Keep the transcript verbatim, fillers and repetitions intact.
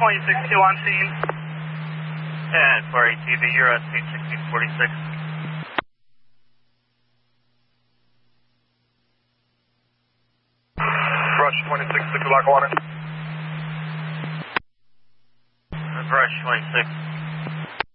twenty-six two on scene. And for A T V, you're at scene sixteen forty-six. Brush twenty-six, six o'clock water. Brush twenty-six.